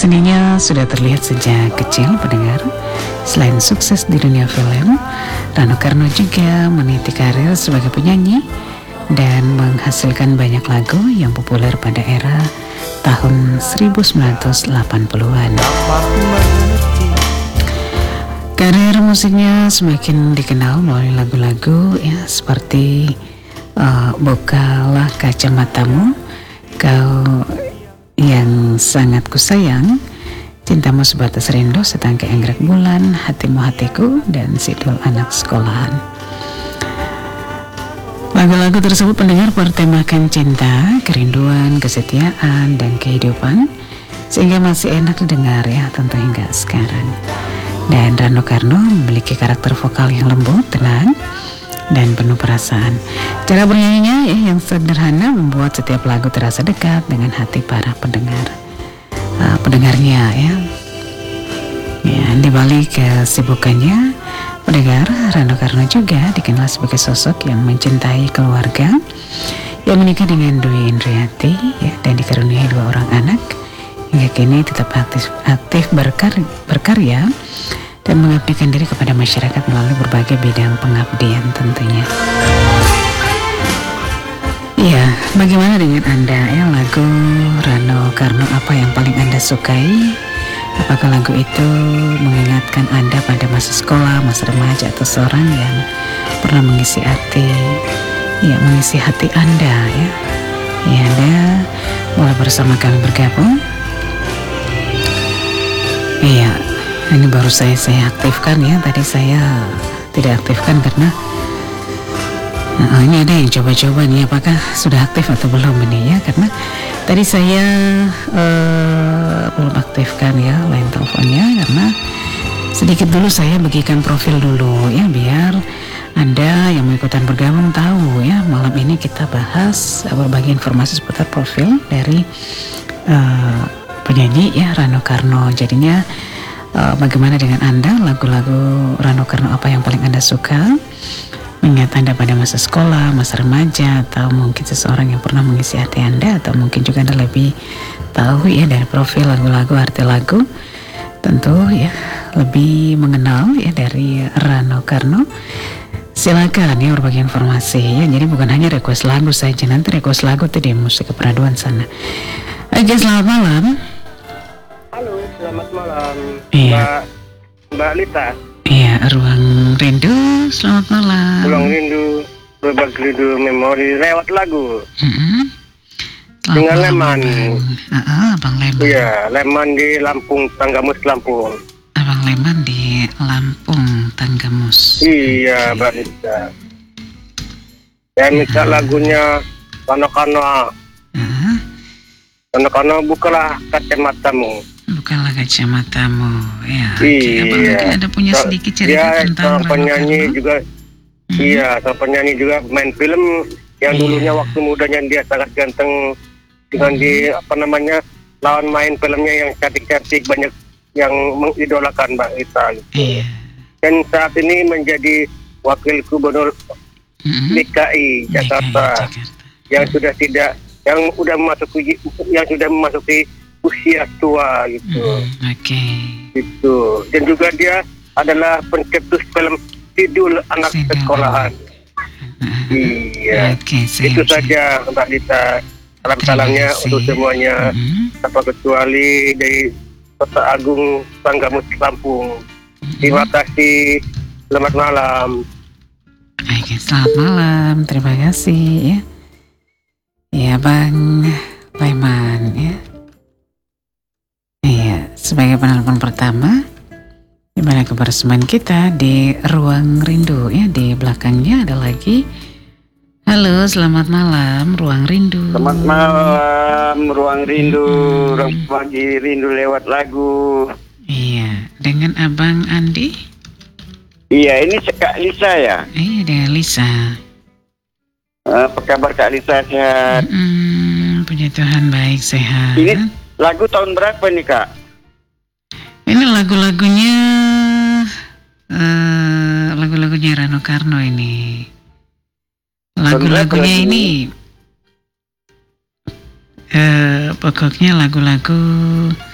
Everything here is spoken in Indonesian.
seninya sudah terlihat sejak kecil pendengar. Selain sukses di dunia film, Rano Karno juga meniti karir sebagai penyanyi dan menghasilkan banyak lagu yang populer pada era tahun 1980-an. Karir musiknya semakin dikenal melalui lagu-lagu ya seperti Bukalah Kacamatamu, Kau Yang Sangat Kusayang, Cintamu Sebatas Rindu, Setangkai Anggrek Bulan, Hatimu Hatiku, dan Sidul Anak Sekolahan. Lagu-lagu tersebut pendengar bertemakan cinta, kerinduan, kesetiaan, dan kehidupan, sehingga masih enak didengar ya tentu hingga sekarang. Dan Rano Karno memiliki karakter vokal yang lembut, tenang, dan penuh perasaan. Cara bernyanyinya ya, yang sederhana membuat setiap lagu terasa dekat dengan hati para pendengarnya ya. Ya, di balik kesibukannya, pendengar, Rano Karno juga dikenal sebagai sosok yang mencintai keluarga, yang menikah dengan Dwi Indriati ya, dan dikaruniai 2 orang anak. Hingga kini tetap aktif berkarya dan mengabdikan diri kepada masyarakat melalui berbagai bidang pengabdian tentunya. Iya, bagaimana dengan Anda ya, lagu Rano Karno apa yang paling Anda sukai? Apakah lagu itu mengingatkan Anda pada masa sekolah, masa remaja, atau seorang yang pernah mengisi hati Anda ya? Ya, Anda boleh bersama kami bergabung. Iya, ini baru saya aktifkan ya. Tadi saya tidak aktifkan karena ini ada yang coba-coba nih, apakah sudah aktif atau belum ini ya? Karena tadi saya belum aktifkan ya line teleponnya, karena sedikit dulu saya bagikan profil dulu ya, biar Anda yang mau ikutan bergabung tahu ya, malam ini kita bahas berbagi informasi seputar profil dari penyanyi ya Rano Karno. Jadinya bagaimana dengan Anda, lagu-lagu Rano Karno apa yang paling Anda suka? Mengingat Anda pada masa sekolah, masa remaja, atau mungkin seseorang yang pernah mengisi hati Anda, atau mungkin juga Anda lebih tahu ya dari profil lagu-lagu, arti lagu, tentu ya lebih mengenal ya dari Rano Karno. Silakan ya berbagi informasi ya. Jadi bukan hanya request lagu saja, nanti request lagu itu di Musik Keperaduan sana. Oke, selamat malam. Halo, selamat malam. Iya. Mbak Lita. Iya, Ruang Rindu, selamat malam. Ruang Rindu, berbagi rindu memori lewat lagu. Dengan Leman. Abang Leman. Iya, Leman di Lampung, Tanggamus Lampung. Abang Leman di Lampung, Tanggamus. Iya, Mbak Lita. Saya minta lagunya Kano-Kano. Kano-Kano, Bukalah Kacamatamu. Bukalah Kacamatamu ya. Iya. Abang mungkin ada punya sedikit cerita tentang Rano penyanyi Karno juga. Iya, seorang penyanyi juga main film yang dulunya waktu mudanya dia sangat ganteng, dengan lawan main filmnya yang cantik-cantik, banyak yang mengidolakan Mbak Lita gitu. Iya. Dan saat ini menjadi wakil gubernur DKI Jakarta, yang sudah memasuki usia tua gitu. Gitu. Dan juga dia adalah pencetus film Sidul Anak Sekolahan. Iya. Itu saja Mbak Lita. Salam-salamnya untuk semuanya, tanpa kecuali dari Kota Agung Tanggamus Lampung. Terima kasih. Selamat malam. Oke, selamat malam. Terima kasih ya. Ya, Bang Leman ya. Iya, sebagai penelpon pertama di mana kebersamaan kita di Ruang Rindu ya. Di belakangnya ada lagi. Halo, selamat malam Ruang Rindu. Selamat malam Ruang Rindu, berbagi rindu lewat lagu. Iya, dengan Abang Andi. Iya, ini Kak Lisa ya. Iya, dengan Lisa. Apa kabar Kak Lisa, sehat? Puji Tuhan baik, sehat. Ini lagu tahun berapa nih Kak? Ini lagu-lagunya Rano Karno ini. Lagu-lagunya ini pokoknya lagu-lagu